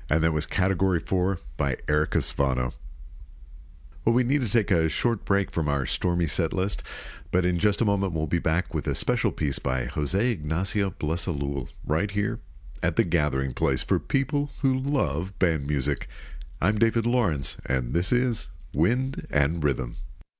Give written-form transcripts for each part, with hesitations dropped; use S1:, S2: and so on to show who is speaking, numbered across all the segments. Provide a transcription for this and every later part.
S1: And that was Category 4 by Erica Svano. Well, we need to take a short break from our stormy set list, but in just a moment we'll be back with a special piece by Jose Ignacio Blesalul right here at the gathering place for people who love band music. I'm David Lawrence, and this is Wind and Rhythm.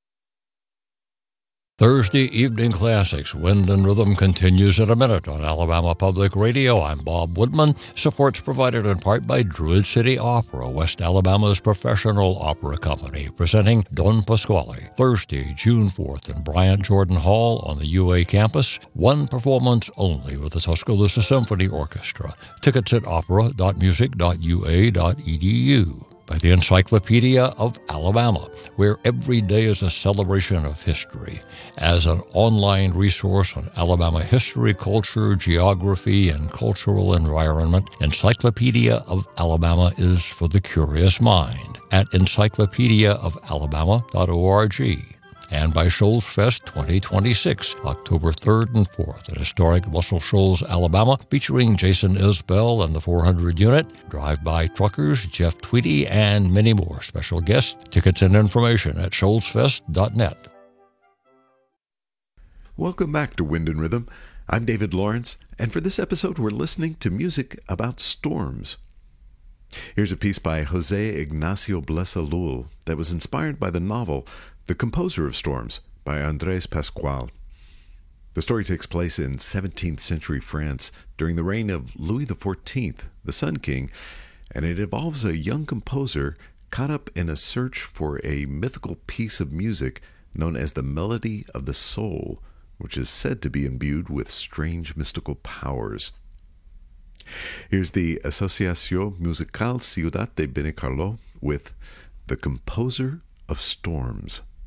S2: Thursday Evening Classics. Wind and Rhythm continues in a minute on Alabama Public Radio. I'm Bob Woodman. Support's provided in part by Druid City Opera, West Alabama's professional opera company, presenting Don Pasquale, Thursday, June 4th in Bryant Jordan Hall on the UA campus. One performance only with the Tuscaloosa Symphony Orchestra. Tickets at opera.music.ua.edu. By the Encyclopedia of Alabama, where every day is a celebration of history. As an online resource on Alabama history, culture, geography, and cultural environment, Encyclopedia of Alabama is for the curious mind at encyclopediaofalabama.org. And by Shoals Fest 2026, October 3rd and 4th at historic Muscle Shoals, Alabama, featuring Jason Isbell and the 400 Unit, Drive-By Truckers, Jeff Tweedy, and many more special guests. Tickets and information at shoalsfest.net.
S1: Welcome back to Wind and Rhythm. I'm David Lawrence, and for this episode we're listening to music about storms. Here's a piece by Jose Ignacio Blesalul that was inspired by the novel The Composer of Storms by Andrés Pascual. The story takes place in 17th century France during the reign of Louis XIV, the Sun King, and it involves a young composer caught up in a search for a mythical piece of music known as the Melody of the Soul, which is said to be imbued with strange mystical powers. Here's the Asociación Musical Ciudad de Benicarló with The Composer of Storms.